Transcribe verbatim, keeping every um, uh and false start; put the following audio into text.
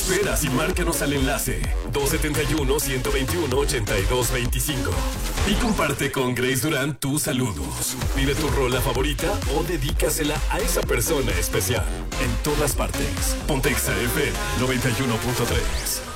esperas y márcanos al enlace dos siete uno, uno dos uno, ocho dos dos cinco y comparte con Grace Durán tus saludos. Pide tu rola favorita o dedícasela a esa persona especial. En todas partes. Ponte Exa F M noventa y uno punto tres.